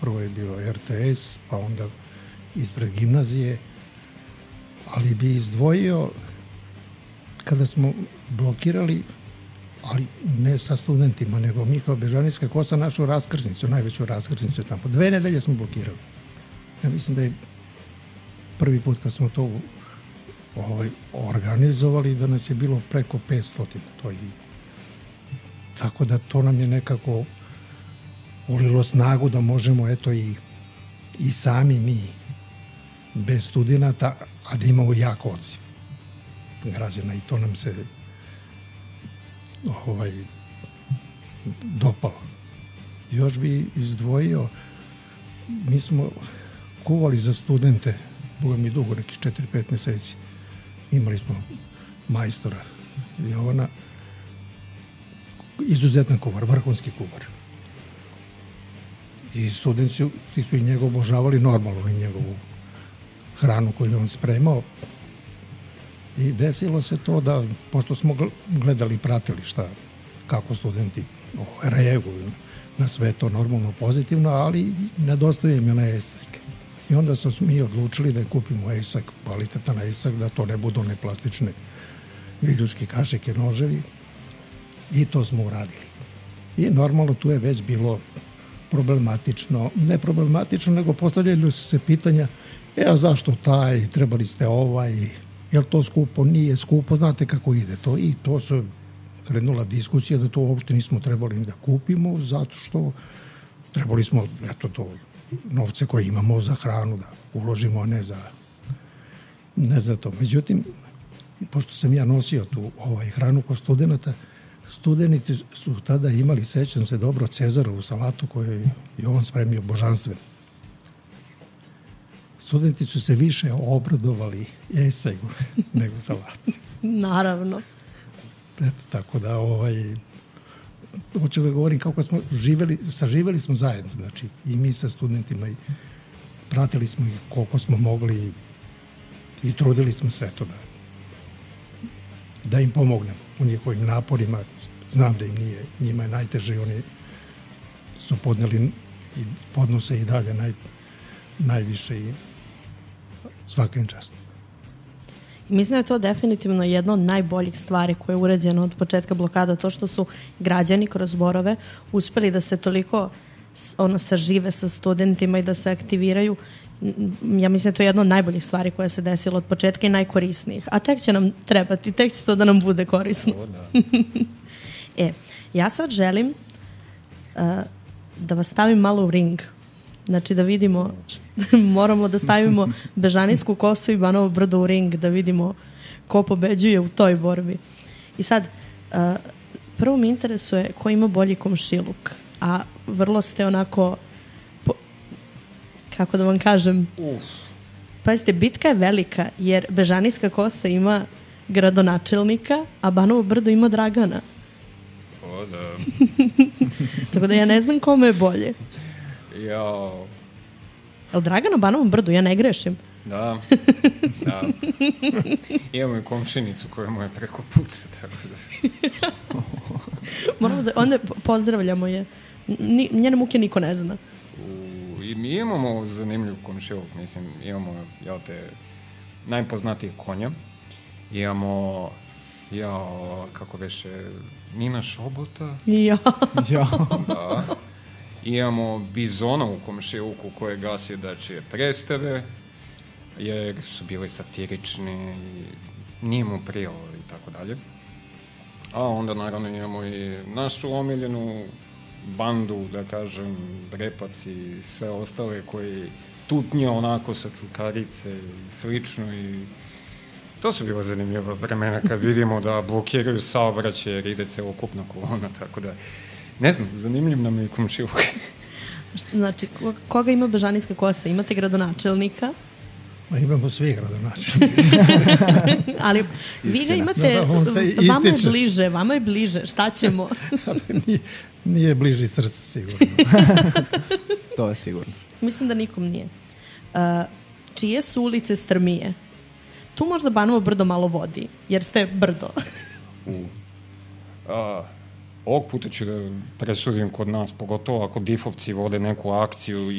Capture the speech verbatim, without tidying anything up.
prvo je bio er te es, pa onda ispred gimnazije, ali bi izdvojio kada smo blokirali, ali ne sa studentima, nego mi kao Bežanijska kosa našu raskrsnicu, najveću raskrsnicu tamo. Dve nedelje smo blokirali. Ja mislim da je prvi put kad smo to ovaj, organizovali, da nas je bilo preko petsto. To je, tako da to nam je nekako ulilo snagu da možemo, eto, i, i sami mi, bez studenata, a da imamo jak odziv građana, i to nam se ovaj, dopalo. Još bi izdvojio, mi smo kuvali za studente, boga mi dugo, nekih četiri pet meseci. Imali smo majstora Jovana, izuzetan kuvar, vrhunski kuvar. I studenti ti su i njega obožavali normalno, i njegovu hranu koju on spremao. I desilo se to da, pošto smo gledali i pratili šta, kako studenti reaguju na sve to normalno pozitivno, ali nedostaje im na esak. I onda smo mi odlučili da kupimo esak, kvalitetan esak, da to ne budu one plastične viljuške kašike, noževi. I to smo uradili. I normalno tu je već bilo problematično, ne problematično, nego postavljali su se pitanja, e, a zašto taj, trebali ste ovaj, je li to skupo, nije skupo, znate kako ide to. I to se krenula diskusija da to uopšte nismo trebali da kupimo, zato što trebali smo, eto, to novce koje imamo za hranu da uložimo, a ne za, ne za to. Međutim, pošto sam ja nosio tu ovaj, hranu kod studenta, studenti su tada imali, sećam se dobro, Cezarovu salatu koju je on spremio božanstveno. Studenti su se više obradovali esegu nego salatu. Naravno. Eto, tako da, ovaj, hoću da govorim kako smo živeli, saživeli smo zajedno, znači i mi sa studentima, i pratili smo ih koliko smo mogli i trudili smo se, eto, da, da im pomognemo u njihovim naporima. Znam da im nije, njima je najteže i oni su podneli i podnose i dalje naj, najviše i svaka im čast. Mislim da je to definitivno jedna od najboljih stvari koje je urađeno od početka blokada, to što su građani kroz zborove uspeli da se toliko ono, sažive sa studentima i da se aktiviraju. Ja mislim da je to jedna od najboljih stvari koja se desila od početka i najkorisnijih. A tek će nam trebati, tek će to da nam bude korisno. O, da. E, ja sad želim uh, da vas stavim malo u ring. Znači da vidimo, šta, moramo da stavimo Bežanijsku kosu i Banovo Brdo u ring, da vidimo ko pobeđuje u toj borbi. I sad, uh, prvo mi interesuje ko ima bolji komšiluk, a vrlo ste onako, po, kako da vam kažem, Uf. Pazite, bitka je velika, jer Bežanijska kosa ima gradonačelnika, a Banovo Brdo ima Dragana. O, da. Tako da ja ne znam kome je bolje. Jao. Jel Dragan na Banovom Brdu? Ja ne grešim. Da, da. Imamo i komšinicu koja mu je preko puta, tako da... Moramo da, onda pozdravljamo je. Ni, njene muke niko ne zna. U, I mi imamo zanimljiv komšiluk, mislim, imamo, jel te, najpoznatijeg konja. Imamo, jao, kako beše, Nina Šobota. Ja. Ja. Da. Imamo bizona u komšiluku koje gasi dačije predstave, jer su bili satirični, nije mu prijelo i tako dalje. A onda naravno imamo i našu omiljenu bandu, da kažem, Repac i sve ostale koji tutnje onako sa Čukarice i slično. I to su bilo zanimljiva vremena kad vidimo da blokiraju saobraćaj jer ide celokupna kolona, tako da ne znam, zanimljiv nam je komšiluk. Znači, koga ima Bežanijska kosa? Imate gradonačelnika? Ma imamo svi gradonačelnika. Ali vi ga imate, no, vama je bliže, vama je bliže, šta ćemo? nije, nije bliži srcu, sigurno. To je sigurno. Mislim da nikom nije. Uh, čije su ulice strmije? Tu možda Banovo Brdo malo vodi, jer ste brdo. U. A, ovog puta ću da presudim kod nas, pogotovo ako difovci vode neku akciju